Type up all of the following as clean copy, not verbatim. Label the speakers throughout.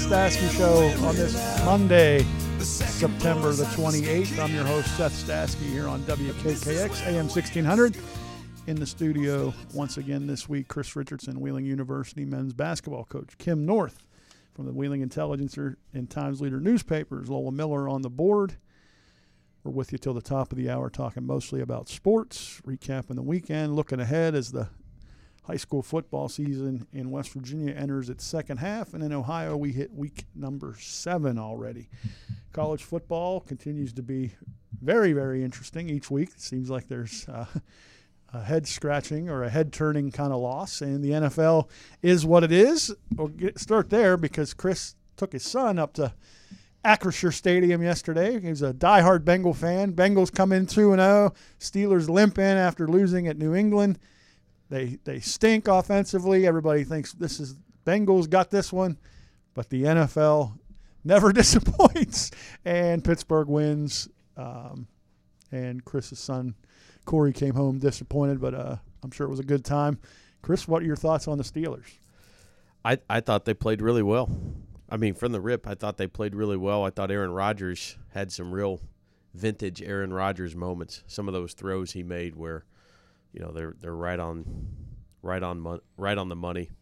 Speaker 1: Stasky Show on this Monday, September the 28th. I'm your host, Seth Stasky, here on WKKX, AM 1600. In the studio once again this week, Chris Richardson, Wheeling University men's basketball coach, Kim North from the Wheeling Intelligencer and Times Leader newspapers, Lola Miller on the board. We're with you till the top of the hour, talking mostly about sports, recapping the weekend, looking ahead as the high school football season in West Virginia enters its second half, and in Ohio we hit week number 7 already. College football continues to be very, very interesting each week. It seems like there's a head-scratching or a head-turning kind of loss, and the NFL is what it is. We'll start there because Chris took his son up to Acrisure Stadium yesterday. He was a diehard Bengal fan. Bengals come in 2-0. Steelers limp in after losing at New England. They stink offensively. Everybody thinks this is Bengals got this one, but the NFL never disappoints, and Pittsburgh wins. And Chris's son Corey came home disappointed, but I'm sure it was a good time. Chris, what are your thoughts on the Steelers?
Speaker 2: I thought they played really well. I mean, from the rip, I thought they played really well. I thought Aaron Rodgers had some real vintage Aaron Rodgers moments. Some of those throws he made where, you know, they're right on the money.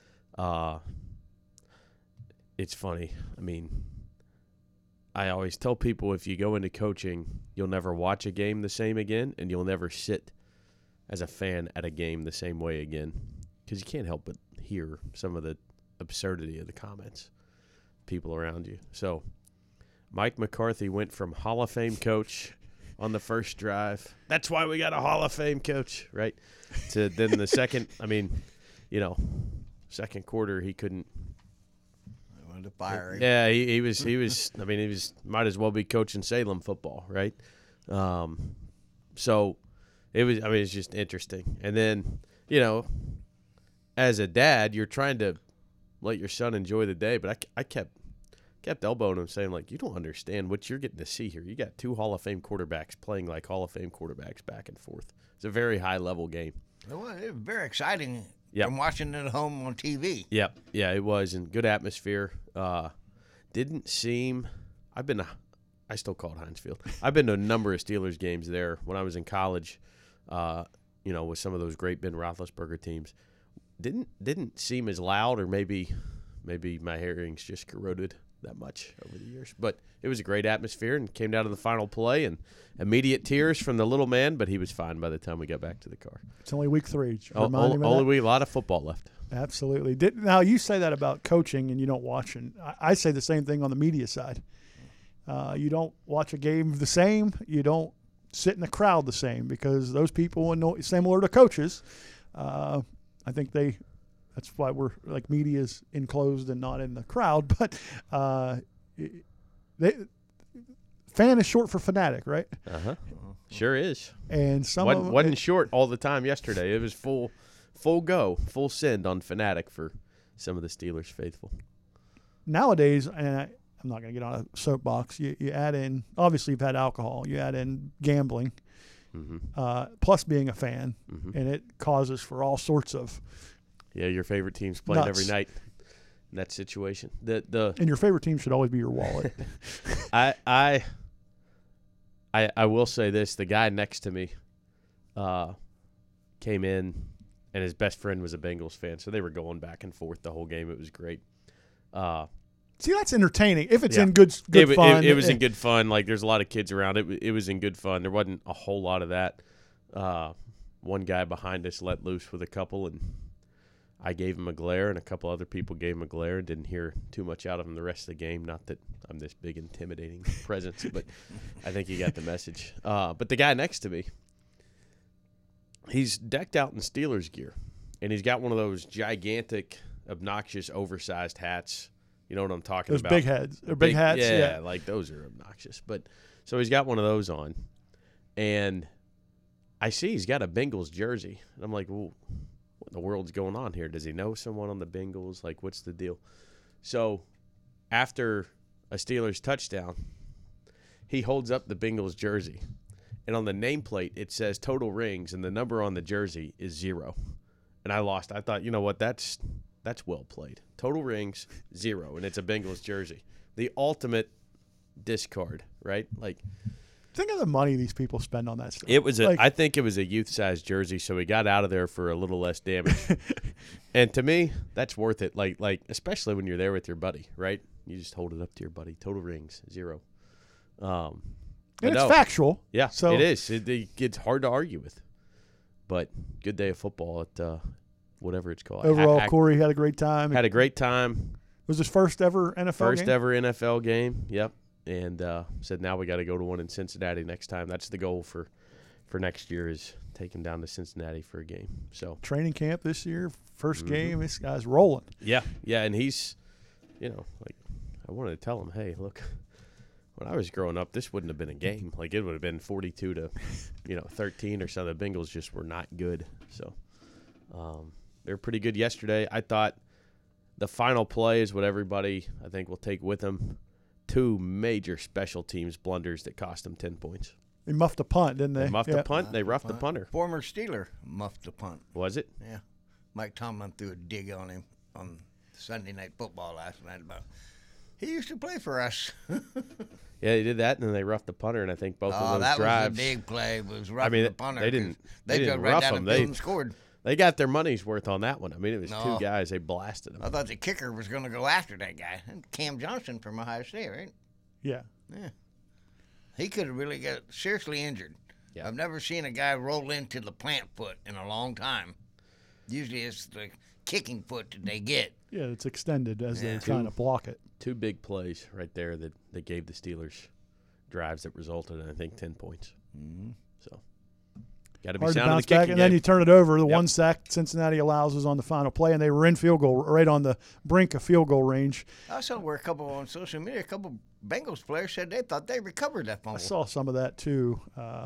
Speaker 2: It's funny. I mean, I always tell people if you go into coaching, you'll never watch a game the same again, and you'll never sit as a fan at a game the same way again, because you can't help but hear some of the absurdity of the comments, people around you. So Mike McCarthy went from Hall of Fame coach on the first drive, that's why we got a Hall of Fame coach, right, to then the second, I mean, you know, second quarter he couldn't.
Speaker 3: To fire him.
Speaker 2: Yeah, he was. I mean, he was might as well be coaching Salem football, right? So it was. I mean, it's just interesting. And then, you know, as a dad, you're trying to let your son enjoy the day, but I kept elbowing him, saying, like, you don't understand what you're getting to see here. You got 2 Hall of Fame quarterbacks playing like Hall of Fame quarterbacks back and forth. It's a very high level game.
Speaker 3: It was very exciting.
Speaker 2: Yep.
Speaker 3: I'm watching it at home on TV.
Speaker 2: Yep. Yeah, it was, and good atmosphere. Didn't seem – I still call it Heinz Field. I've been to a number of Steelers games there when I was in college, you know, with some of those great Ben Roethlisberger teams. Didn't seem as loud, or maybe my hearing's just corroded that much over the years. But it was a great atmosphere, and came down to the final play, and immediate tears from the little man, but he was fine by the time we got back to the car.
Speaker 1: It's only week 3.
Speaker 2: Only week, a lot of football left.
Speaker 1: Absolutely. Now, you say that about coaching and you don't watch, and I say the same thing on the media side. You don't watch a game the same. You don't sit in the crowd the same, because those people are similar to coaches. I think that's why we're like media's enclosed and not in the crowd. But fan is short for fanatic, right?
Speaker 2: Uh-huh. Sure is.
Speaker 1: And
Speaker 2: wasn't short all the time yesterday. It was full go, full send on fanatic for some of the Steelers faithful.
Speaker 1: Nowadays, and I'm not going to get on a soapbox, you add in, obviously you've had alcohol, you add in gambling, plus being a fan, and it causes for all sorts of
Speaker 2: your favorite team's playing
Speaker 1: nuts.
Speaker 2: every night in that situation.
Speaker 1: And your favorite team should always be your wallet.
Speaker 2: I will say this, the guy next to me came in, and his best friend was a Bengals fan, so they were going back and forth the whole game. It was great.
Speaker 1: See, that's entertaining. If it's in good fun.
Speaker 2: It was in good fun. Like, there's a lot of kids around. It was in good fun. There wasn't a whole lot of that. One guy behind us let loose with a couple, and I gave him a glare, and a couple other people gave him a glare, and didn't hear too much out of him the rest of the game. Not that I'm this big, intimidating presence, but I think he got the message. But the guy next to me, he's decked out in Steelers gear, and he's got one of those gigantic, obnoxious, oversized hats. You know what I'm talking about?
Speaker 1: Those big heads. Or big hats.
Speaker 2: Yeah, like those are obnoxious. But so he's got one of those on, and I see he's got a Bengals jersey. And I'm like, well, what in the world's going on here? Does he know someone on the Bengals? Like, what's the deal? So after a Steelers touchdown, he holds up the Bengals jersey, and on the nameplate it says total rings, and the number on the jersey is 0. And I lost. I thought, you know what, that's That's well played. Total rings, 0, and it's a Bengals jersey. The ultimate discard, right? Like,
Speaker 1: think of the money these people spend on that stuff.
Speaker 2: It was I think it was a youth-sized jersey, so he got out of there for a little less damage. And to me, that's worth it. Like especially when you're there with your buddy, right? You just hold it up to your buddy. Total rings, 0.
Speaker 1: And it's factual.
Speaker 2: Yeah,
Speaker 1: so
Speaker 2: it is. It's hard to argue with. But good day of football at whatever it's called.
Speaker 1: Overall, Corey had a great time.
Speaker 2: Had a great time.
Speaker 1: It was his first ever NFL game?
Speaker 2: First ever NFL game, yep. And said now we got to go to one in Cincinnati next time. That's the goal for next year, is taking down to Cincinnati for a game. So
Speaker 1: training camp this year, first game, this guy's rolling.
Speaker 2: Yeah, and he's, like, I wanted to tell him, hey, look, when I was growing up, this wouldn't have been a game. Like, it would have been 42 to, 13 or something. The Bengals just were not good. So they were pretty good yesterday. I thought the final play is what everybody, I think, will take with them. 2 major special teams blunders that cost them 10 points.
Speaker 1: They muffed a punt, didn't they?
Speaker 2: They muffed a punt. They roughed the punter.
Speaker 3: Former Steeler muffed the punt.
Speaker 2: Was it?
Speaker 3: Yeah. Mike Tomlin threw a dig on him on Sunday Night Football last night about, he used to play for us.
Speaker 2: Yeah, they did that, and then they roughed the punter, and I think both of those
Speaker 3: that
Speaker 2: drives.
Speaker 3: Was a big play. Was roughing the punter.
Speaker 2: They didn't
Speaker 3: right
Speaker 2: rough
Speaker 3: down
Speaker 2: them.
Speaker 3: the field and scored.
Speaker 2: They got their money's worth on that one. I mean, it was 2 guys. They blasted them.
Speaker 3: I thought the kicker was going to go after that guy. Cam Johnson from Ohio State, right?
Speaker 1: Yeah.
Speaker 3: He could have really got seriously injured. Yeah. I've never seen a guy roll into the plant foot in a long time. Usually it's the kicking foot that they get.
Speaker 1: Yeah, it's extended as they're trying to block it.
Speaker 2: 2 big plays right there that gave the Steelers drives that resulted in, I think, 10 points.
Speaker 3: Mm-hmm.
Speaker 2: So, got to be
Speaker 1: hard to
Speaker 2: sound in
Speaker 1: bounce
Speaker 2: the kicking
Speaker 1: back, and
Speaker 2: game.
Speaker 1: then you turn it over. The one sack Cincinnati allows was on the final play, and they were in field goal, right on the brink of field goal range.
Speaker 3: I saw where a couple on social media, a couple Bengals players said they thought they recovered that fumble.
Speaker 1: I saw some of that too.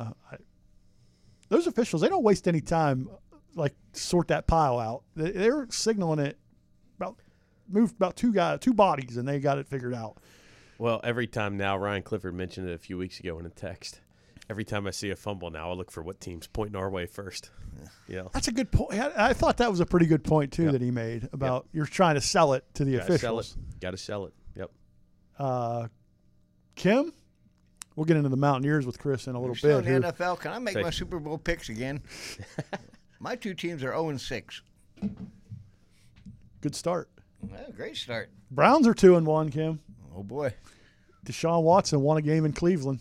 Speaker 1: Those officials, they don't waste any time, like, sort that pile out. They're signaling it moved about 2 bodies, and they got it figured out.
Speaker 2: Well, every time now, Ryan Clifford mentioned it a few weeks ago in a text. Every time I see a fumble now, I look for what team's pointing our way first.
Speaker 1: That's a good point. I thought that was a pretty good point too that he made about you're trying to sell it to the officials.
Speaker 2: Got to sell it. Yep.
Speaker 1: Kim, we'll get into the Mountaineers with Chris in a little bit.
Speaker 3: In the NFL, can I make my Super Bowl picks again? My 2 teams are 0-6.
Speaker 1: Good start.
Speaker 3: Well, great start.
Speaker 1: Browns are 2-1, Kim.
Speaker 3: Oh boy.
Speaker 1: Deshaun Watson won a game in Cleveland.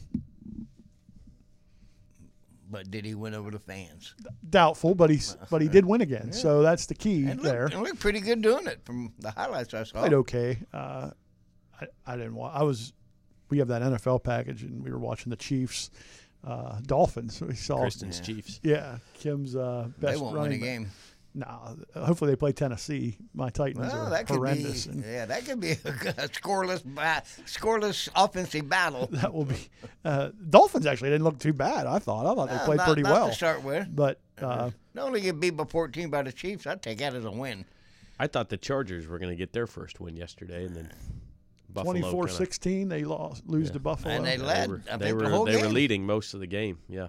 Speaker 3: But did he win over the fans?
Speaker 1: Doubtful, but he did win again. Yeah. So that's the key there.
Speaker 3: And looked pretty good doing it from the highlights I saw.
Speaker 1: Played okay. I didn't watch. We have that NFL package, and we were watching the Chiefs, Dolphins. So we saw
Speaker 2: Kristen's Chiefs.
Speaker 1: Yeah, Kim's best.
Speaker 3: They won't win a game.
Speaker 1: No, hopefully they play Tennessee. My Titans are horrendous.
Speaker 3: That could be a scoreless offensive battle.
Speaker 1: That will be. Dolphins actually didn't look too bad. I thought they played pretty well
Speaker 3: to start with.
Speaker 1: But
Speaker 3: not only get beat by 14 by the Chiefs, I'd take that as a win.
Speaker 2: I thought the Chargers were going to get their first win yesterday, and then Buffalo
Speaker 1: 24-16 they lose to Buffalo,
Speaker 3: and they led.
Speaker 2: They were leading most of the game. Yeah.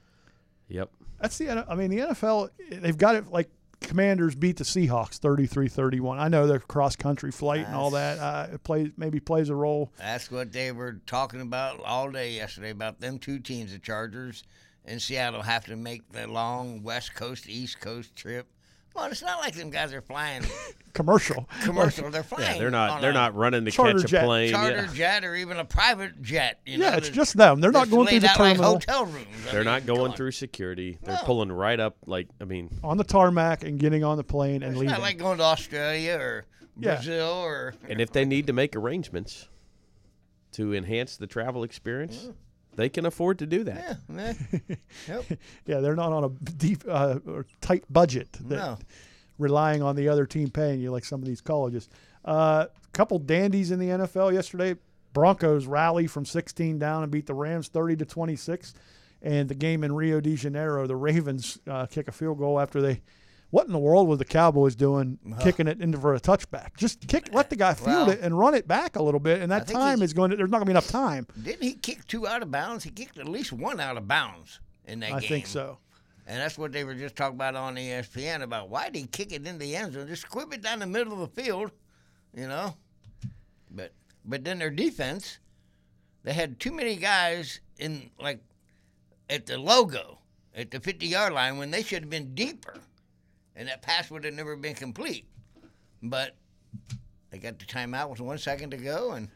Speaker 2: Yep.
Speaker 1: That's the NFL. They've got it like. Commanders beat the Seahawks 33-31. I know they're cross-country flight and all that. It plays a role.
Speaker 3: That's what they were talking about all day yesterday, about them 2 teams, the Chargers and Seattle, have to make the long West Coast to East Coast trip. Well, it's not like them guys are flying
Speaker 1: commercial.
Speaker 3: They're flying.
Speaker 2: Yeah, they're not running to catch a plane.
Speaker 3: Charter jet or even a private jet.
Speaker 1: It's just them. They're not going through the terminal.
Speaker 3: Like hotel rooms.
Speaker 2: They're not going through security. They're pulling right up,
Speaker 1: on the tarmac and getting on the plane and leaving.
Speaker 3: It's not like going to Australia or Brazil or.
Speaker 2: And if they need to make arrangements to enhance the travel experience. They can afford to do that.
Speaker 3: Yep.
Speaker 1: Yeah, they're not on a deep or tight budget. Relying on the other team paying you like some of these colleges. Couple dandies in the NFL yesterday. Broncos rally from 16 down and beat the Rams 30-26. And the game in Rio de Janeiro, the Ravens kick a field goal after they. What in the world was the Cowboys doing, kicking it into for a touchback? Just let the guy field it and run it back a little bit, and that time is going to – there's not going to be enough time.
Speaker 3: Didn't he kick 2 out of bounds? He kicked at least 1 out of bounds in that game.
Speaker 1: I think so.
Speaker 3: And that's what they were just talking about on ESPN about why did he kick it in the end zone? Just squib it down the middle of the field, you know. But then their defense, they had too many guys in like at the logo at the 50-yard line when they should have been deeper, and that pass would have never been complete. But they got the timeout with 1 second to go and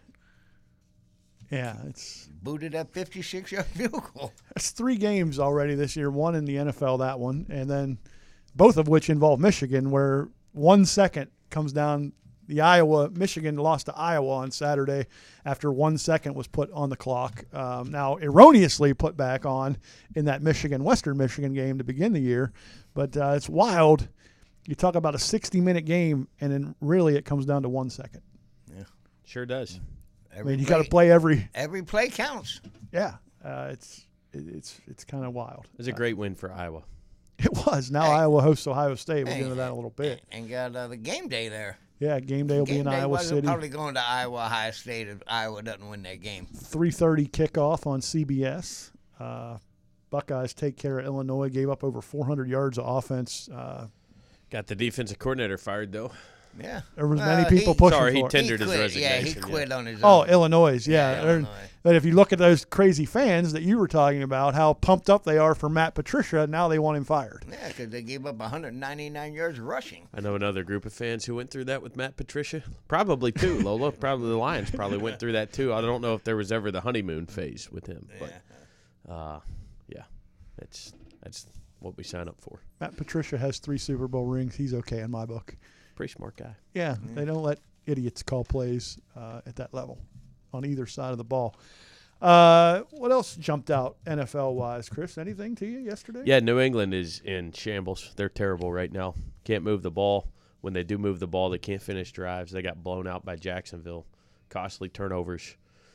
Speaker 1: it's
Speaker 3: booted that 56-yard field goal.
Speaker 1: That's 3 games already this year, one in the NFL, that one, and then both of which involve Michigan, where 1 second comes down. Michigan lost to Iowa on Saturday after 1 second was put on the clock. Now, erroneously put back on in that Western Michigan game to begin the year. But it's wild. You talk about a 60-minute game, and then really it comes down to 1 second.
Speaker 2: Yeah, sure does.
Speaker 1: You got to play every
Speaker 3: play counts.
Speaker 1: Yeah, it's kind of wild.
Speaker 2: It was a great win for Iowa.
Speaker 1: It was. Now Iowa hosts Ohio State. We'll get into that in a little bit.
Speaker 3: And got the game day there.
Speaker 1: Yeah, game day will be in Iowa City.
Speaker 3: Probably going to Ohio State if Iowa doesn't win that game.
Speaker 1: 3:30 kickoff on CBS. Buckeyes take care of Illinois. Gave up over 400 yards of offense.
Speaker 2: Got the defensive coordinator fired, though.
Speaker 3: Yeah.
Speaker 1: There was many people pushing for it.
Speaker 2: He tendered his resignation.
Speaker 3: Yeah, he quit on his own.
Speaker 1: Oh, Illinois, yeah.
Speaker 3: Illinois.
Speaker 1: But if you look at those crazy fans that you were talking about, how pumped up they are for Matt Patricia, now they want him fired.
Speaker 3: Yeah, because they gave up 199 yards rushing.
Speaker 2: I know another group of fans who went through that with Matt Patricia. Probably too, Lola. Probably the Lions probably went through that too. I don't know if there was ever the honeymoon phase with him. But, yeah, that's what we sign up for.
Speaker 1: Matt Patricia has 3 Super Bowl rings. He's okay in my book.
Speaker 2: Pretty smart guy.
Speaker 1: Yeah, they don't let idiots call plays at that level on either side of the ball. What else jumped out NFL-wise, Chris? Anything to you yesterday?
Speaker 2: Yeah, New England is in shambles. They're terrible right now. Can't move the ball. When they do move the ball, they can't finish drives. They got blown out by Jacksonville. Costly turnovers.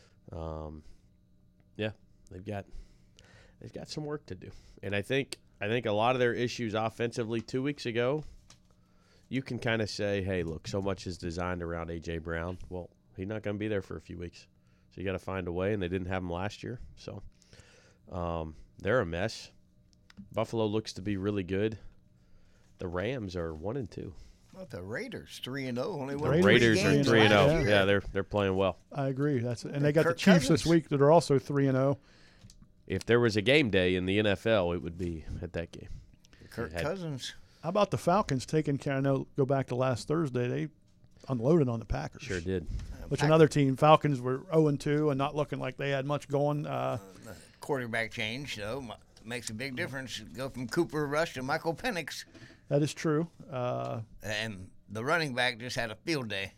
Speaker 2: Yeah, they've got some work to do. And I think a lot of their issues offensively 2 weeks ago, you can kind of say, hey, look, so much is designed around A.J. Brown. Well, he's not going to be there for a few weeks. So you got to find a way, and they didn't have him last year. So they're a mess. Buffalo looks to be really good. The Rams are 1-2.
Speaker 3: Well, the Raiders 3-0. Only
Speaker 1: The
Speaker 3: won
Speaker 2: Raiders are
Speaker 3: 3-0.
Speaker 2: Yeah, they're playing well.
Speaker 1: I agree. And they got
Speaker 3: Kirk
Speaker 1: the Chiefs
Speaker 3: Cousins.
Speaker 1: this week that are also 3-0.
Speaker 2: If there was a game day in the NFL, it would be at that game.
Speaker 3: Kirk Cousins.
Speaker 1: How about the Falcons taking care? I know, go back to last Thursday, they unloaded on the Packers.
Speaker 2: Sure did.
Speaker 1: Which another team, Falcons were 0-2 and not looking like they had much going.
Speaker 3: Quarterback change, though, makes a big difference. Go from Cooper Rush to Michael Penix.
Speaker 1: That is true.
Speaker 3: And the running back just had a field day.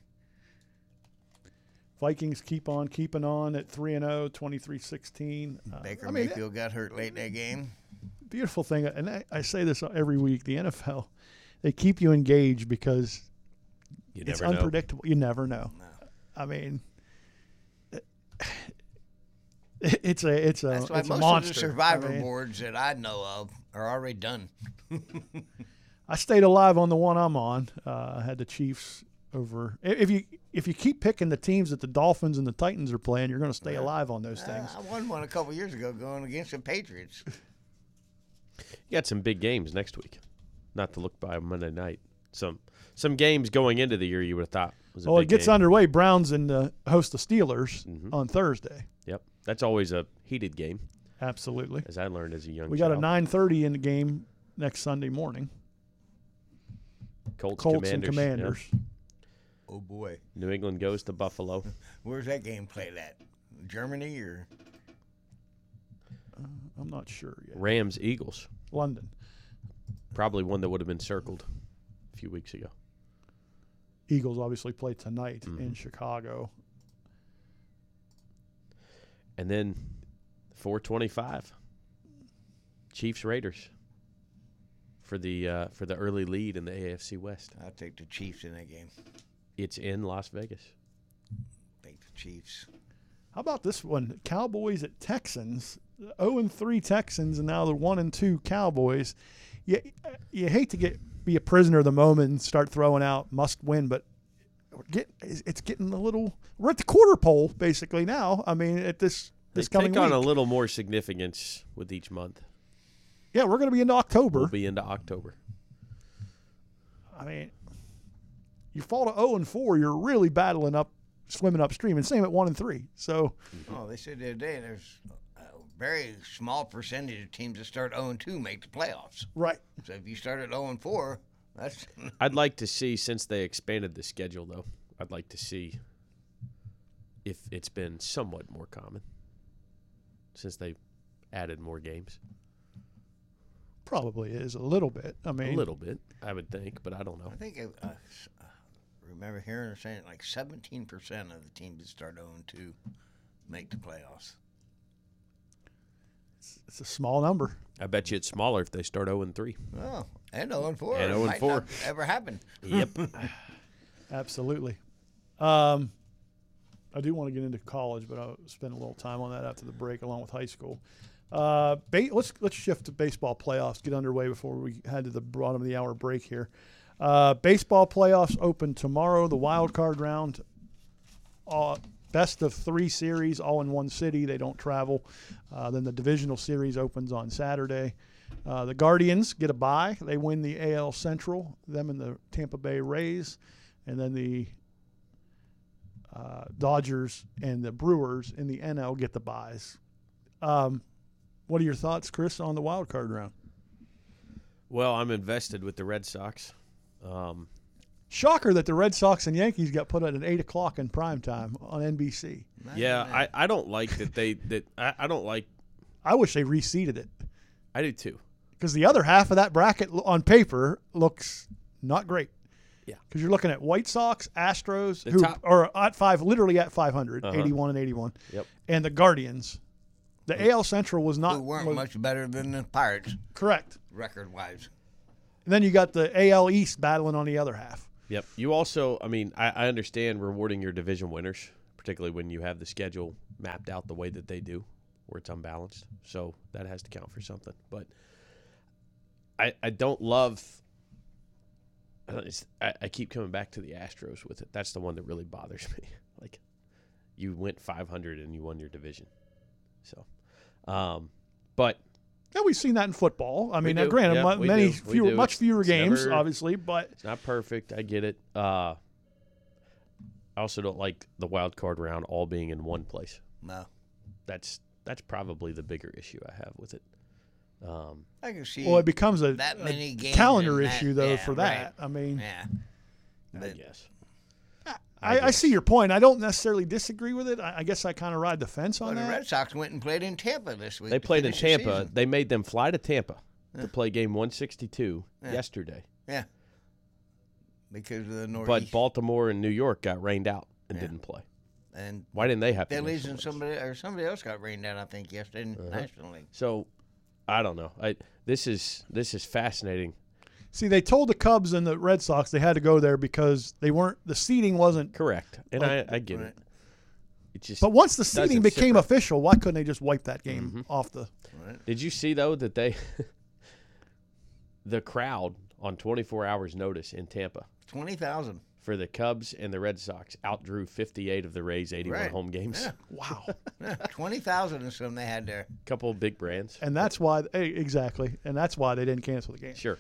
Speaker 1: Vikings keep on keeping on at 3-0, 23-16.
Speaker 3: Baker Mayfield got hurt late in that game.
Speaker 1: Beautiful thing, and I say this every week, the NFL, they keep you engaged because it's unpredictable. You never know.
Speaker 3: No.
Speaker 1: I mean, it's a
Speaker 3: That's why
Speaker 1: it's a
Speaker 3: most
Speaker 1: monster.
Speaker 3: of the survivor boards that I know of are already done.
Speaker 1: I stayed alive on the one I'm on. I had the Chiefs over. If you keep picking the teams that the Dolphins and the Titans are playing, you're going to stay alive on those things.
Speaker 3: I won one a couple years ago going against the Patriots.
Speaker 2: You got some big games next week. Not to look by Monday night. Some games going into the year you would have thought was a big
Speaker 1: it gets
Speaker 2: game.
Speaker 1: underway. Browns and host the Steelers on Thursday.
Speaker 2: Yep. That's always a heated game.
Speaker 1: Absolutely.
Speaker 2: As I learned as a young
Speaker 1: We
Speaker 2: child.
Speaker 1: got a 9:30 in the game next Sunday morning.
Speaker 2: Colts
Speaker 1: and Commanders.
Speaker 2: Yep.
Speaker 3: Oh, boy.
Speaker 2: New England goes to Buffalo.
Speaker 3: Where's that game played at? Germany or?
Speaker 1: I'm not sure yet.
Speaker 2: Rams, Eagles.
Speaker 1: London.
Speaker 2: Probably one that would have been circled a few weeks ago.
Speaker 1: Eagles obviously play tonight in Chicago.
Speaker 2: And then 4:25. Chiefs Raiders for the early lead in the AFC West.
Speaker 3: I'll take the Chiefs in that game.
Speaker 2: It's in Las Vegas.
Speaker 3: Take the Chiefs.
Speaker 1: How about this one? Cowboys at Texans. 0-3 Texans, and now the 1-2 Cowboys. You hate to be a prisoner of the moment and start throwing out must win, but it's getting a little. We're at the quarter pole basically now. I mean, at this
Speaker 2: They
Speaker 1: coming
Speaker 2: take on
Speaker 1: week.
Speaker 2: a little more significance with each month.
Speaker 1: Yeah, we're going to be into October.
Speaker 2: We'll be into October.
Speaker 1: I mean, you fall to 0-4, you're really swimming upstream, and same at 1-3. So,
Speaker 3: they said the other day there's a very small percentage of teams that start 0-2 make the playoffs.
Speaker 1: right.
Speaker 3: So if you start at 0-4, that's
Speaker 2: I'd like to see, since they expanded the schedule, though, I'd like to see if it's been somewhat more common since they added more games.
Speaker 1: Probably is a little bit. I mean,
Speaker 2: A little bit, I would think, but I don't know.
Speaker 3: I think I remember hearing her saying like 17% of the teams that start 0-2 make the playoffs.
Speaker 1: it's a small number.
Speaker 2: I bet you it's smaller if they start 0-3.
Speaker 3: Oh, and 0-4.
Speaker 2: And
Speaker 3: It
Speaker 2: 0-4.
Speaker 3: might not ever happen.
Speaker 2: Yep.
Speaker 1: Absolutely. I do want to get into college, but I'll spend a little time on that after the break, along with high school. Let's shift to baseball playoffs, get underway before we head to the bottom of the hour break here. Baseball playoffs open tomorrow, the wild card round. Best of 3 series, all in one city. They don't travel. Then the divisional series opens on Saturday. The Guardians get a bye. They win the AL Central, them and the Tampa Bay Rays. And then the Dodgers and the Brewers in the NL get the byes. What are your thoughts, Chris, on the wild card round?
Speaker 2: Well, I'm invested with the Red Sox.
Speaker 1: Shocker that the Red Sox and Yankees got put at 8 o'clock in prime time on NBC.
Speaker 2: Yeah, I don't like that I don't like.
Speaker 1: I wish they reseeded it
Speaker 2: I do too.
Speaker 1: because the other half of that bracket on paper looks not great.
Speaker 2: Yeah.
Speaker 1: Because you're looking at White Sox, Astros,
Speaker 2: The
Speaker 1: who
Speaker 2: top-
Speaker 1: are at literally at 500,
Speaker 2: Uh-huh.
Speaker 1: 81 and 81,
Speaker 2: Yep.
Speaker 1: and the Guardians. The AL Central was not
Speaker 3: Who weren't much better than the Pirates,
Speaker 1: correct.
Speaker 3: record-wise.
Speaker 1: And then you got the AL East battling on the other half.
Speaker 2: Yep. You also, I mean, I understand rewarding your division winners, particularly when you have the schedule mapped out the way that they do, where it's unbalanced. So that has to count for something. But I don't love. I keep coming back to the Astros with it. That's the one that really bothers me. Like, you went 500 and you won your division. So, but
Speaker 1: Yeah, we've seen that in football. I mean,
Speaker 2: do.
Speaker 1: granted,
Speaker 2: Yeah, we do. We do.
Speaker 1: much fewer
Speaker 2: It's
Speaker 1: games,
Speaker 2: never-
Speaker 1: obviously, but
Speaker 2: it's not perfect. I get it. I also don't like the wild card round all being in one place.
Speaker 3: No,
Speaker 2: That's probably the bigger issue I have with it.
Speaker 3: I can see.
Speaker 1: it becomes a
Speaker 3: that many games
Speaker 1: calendar
Speaker 3: in that-
Speaker 1: issue, though,
Speaker 3: yeah,
Speaker 1: for that.
Speaker 3: right.
Speaker 1: I mean,
Speaker 3: Yeah,
Speaker 2: I
Speaker 3: but
Speaker 2: guess.
Speaker 1: I see your point. I don't necessarily disagree with it. I guess I kind of ride the fence on
Speaker 3: the
Speaker 1: that.
Speaker 3: Red Sox went and played in Tampa this week.
Speaker 2: They
Speaker 3: to
Speaker 2: played in
Speaker 3: finish the
Speaker 2: Tampa.
Speaker 3: season.
Speaker 2: They made them fly to Tampa to play game 162 yesterday.
Speaker 3: Yeah, because of the
Speaker 2: But
Speaker 3: Northeast.
Speaker 2: Baltimore and New York got rained out and
Speaker 3: Yeah.
Speaker 2: didn't play.
Speaker 3: And
Speaker 2: Why didn't they have to?
Speaker 3: Phillies
Speaker 2: miss
Speaker 3: and
Speaker 2: so much?
Speaker 3: somebody else got rained out, I think, yesterday in the National League.
Speaker 2: So, I don't know. This is fascinating.
Speaker 1: See, they told the Cubs and the Red Sox they had to go there because the seeding wasn't.
Speaker 2: Correct, and I get
Speaker 3: Right.
Speaker 2: it. It just.
Speaker 1: But once the seeding
Speaker 2: doesn't
Speaker 1: became
Speaker 2: sit right.
Speaker 1: official, why couldn't they just wipe that game off the?
Speaker 2: Did you see though that they, the crowd on 24 hours notice in Tampa
Speaker 3: 20,000.
Speaker 2: for the Cubs and the Red Sox outdrew 58 of the Rays' 81
Speaker 3: Right.
Speaker 2: home games.
Speaker 3: Yeah.
Speaker 1: Wow.
Speaker 3: Yeah, 20,000 is something they had there.
Speaker 2: Couple of big brands.
Speaker 1: And that's why exactly, and that's why they didn't cancel the game.
Speaker 2: Sure.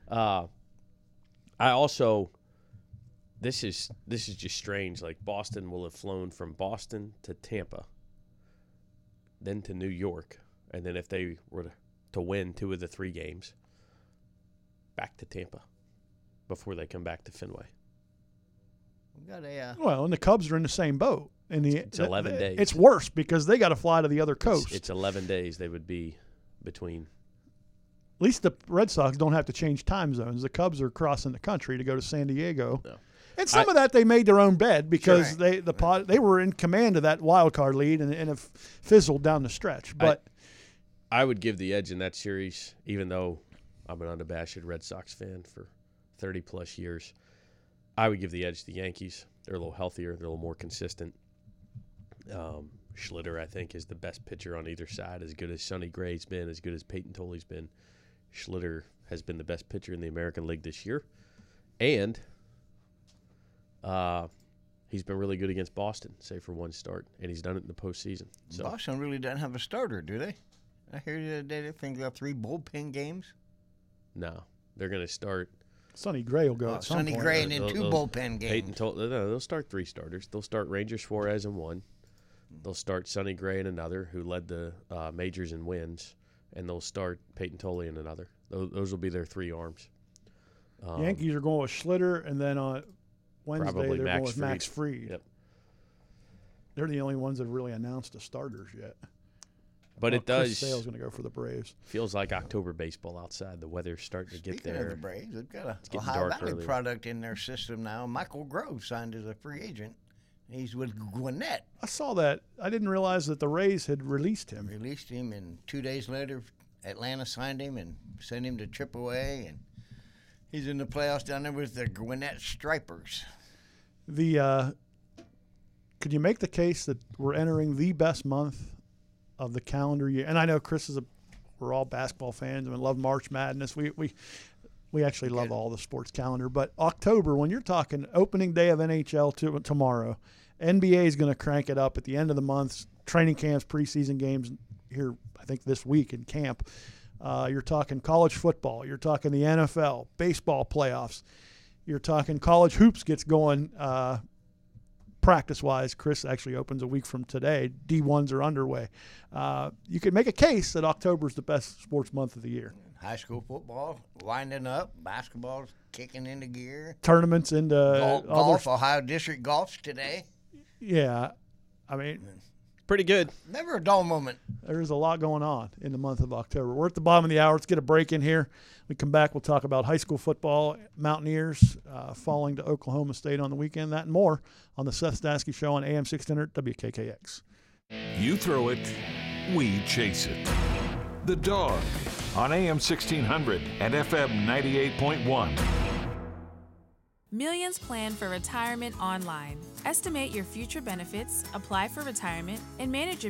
Speaker 2: I also. This is just strange. Like Boston will have flown from Boston to Tampa, then to New York, and then if they were to win 2 of the 3 games, back to Tampa before they come back to Fenway.
Speaker 3: We got a
Speaker 1: Well, and the Cubs are in the same boat.
Speaker 2: It's 11 days.
Speaker 1: It's worse because they got to fly to the other coast.
Speaker 2: It's 11 days they would be between.
Speaker 1: At least the Red Sox don't have to change time zones. The Cubs are crossing the country to go to San Diego.
Speaker 2: No.
Speaker 1: And some of that they made their own bed because
Speaker 3: Sure.
Speaker 1: they were in command of that wild card lead and have fizzled down the stretch. But
Speaker 2: I would give the edge in that series, even though I'm an unabashed Red Sox fan for 30-plus years. I would give the edge to the Yankees. They're a little healthier. They're a little more consistent. Schlitter, I think, is the best pitcher on either side. As good as Sonny Gray's been, as good as Peyton Tolley's been, Schlitter has been the best pitcher in the American League this year. And he's been really good against Boston, save for one start, and he's done it in the postseason. So
Speaker 3: Boston really doesn't have a starter, do they? I hear the other day they think they'll have 3 bullpen games.
Speaker 2: No, they're going to start.
Speaker 1: Sonny Gray will go at some
Speaker 3: Sonny
Speaker 1: point.
Speaker 3: Gray and then 2
Speaker 2: They'll-
Speaker 3: bullpen games.
Speaker 2: Peyton told no, they'll start 3 starters. They'll start Ranger Suarez in 1. They'll start Sonny Gray in another, who led the majors in wins, and they'll start Peyton Tolley in another. Those will be their 3 arms.
Speaker 1: Yankees are going with Schlitter, and then on Wednesday
Speaker 2: Probably
Speaker 1: they're
Speaker 2: Max
Speaker 1: going with Max
Speaker 2: Fried.
Speaker 1: Fried.
Speaker 2: Yep.
Speaker 1: They're the only ones that have really announced the starters yet.
Speaker 2: But it
Speaker 1: Chris
Speaker 2: does
Speaker 1: Sale's going to go for the Braves.
Speaker 2: feels like October baseball outside. The weather's starting to get
Speaker 3: Speaking
Speaker 2: there.
Speaker 3: of the Braves, they've got a
Speaker 2: getting
Speaker 3: Ohio
Speaker 2: dark
Speaker 3: Valley
Speaker 2: early.
Speaker 3: product in their system now. Michael Grove signed as a free agent. He's with Gwinnett.
Speaker 1: I saw that. I didn't realize that the Rays had released him.
Speaker 3: Released him, and 2 days later, Atlanta signed him and sent him to AAA, and he's in the playoffs down there with the Gwinnett Stripers.
Speaker 1: Could you make the case that we're entering the best month of the calendar year? And I know Chris we're all basketball fans and we love March Madness. We actually love all the sports calendar. But October, when you're talking opening day of NHL tomorrow, NBA is going to crank it up at the end of the month. Training camps, preseason games here, I think this week in camp. You're talking college football. You're talking the NFL, baseball playoffs. You're talking college hoops gets going practice-wise. Chris actually opens a week from today. D1s are underway. You could make a case that October is the best sports month of the year.
Speaker 3: High school football winding up, basketball's kicking into gear.
Speaker 1: Tournaments into
Speaker 3: Golf, Ohio District golf's today.
Speaker 1: Yeah, I mean,
Speaker 2: Pretty good.
Speaker 3: Never a dull moment.
Speaker 1: there's a lot going on in the month of October. We're at the bottom of the hour. Let's get a break in here. We come back, we'll talk about high school football, Mountaineers falling to Oklahoma State on the weekend, that and more on the Seth Stasky Show on AM 1600 WKKX.
Speaker 4: You throw it, we chase it. The Dog on AM 1600 and FM 98.1.
Speaker 5: Millions plan for retirement online. Estimate your future benefits, apply for retirement, and manage your